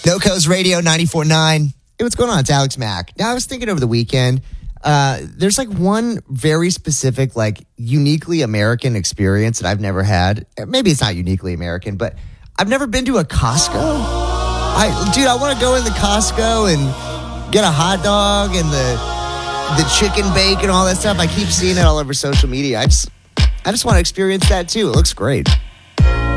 NoCo's Radio 94.9. Hey, what's going on? It's Alex Mack. Now, I was thinking over the weekend, there's like one very specific, like uniquely American experience that I've never had. Maybe it's not uniquely American, but I've never been to a Costco. I want to go in the Costco and get a hot dog and the chicken bake and all that stuff. I keep seeing it all over social media. I just want to experience that too. It looks great.